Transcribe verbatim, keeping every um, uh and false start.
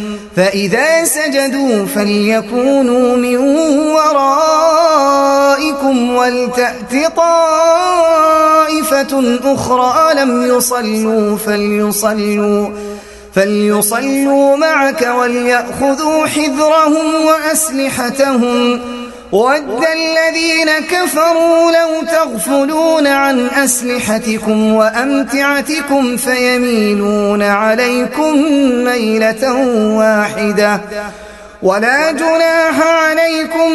فإذا سجدوا فليكونوا من ورائكم ولتأت طائفة أخرى لم يصلوا فليصلوا, فليصلوا معك وليأخذوا حذرهم وأسلحتهم ود الذين كفروا لو تغفلون عن أسلحتكم وأمتعتكم فيميلون عليكم ميلة واحدة ولا جناح عليكم